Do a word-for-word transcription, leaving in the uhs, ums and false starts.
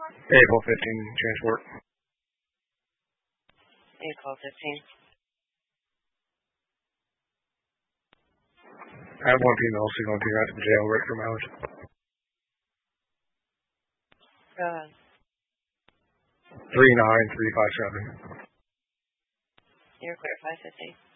April fifteen, transport. April fifteen. I have one female signal to out to the jail right for mileage. Go ahead. three nine three five seven. You're clear, five fifty.